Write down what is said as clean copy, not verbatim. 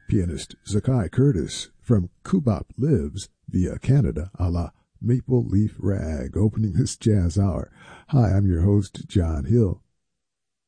Pianist Zakai Curtis from Kubop Lives via Canada a la Maple Leaf Rag, opening this jazz hour. Hi, I'm your host, John Hill.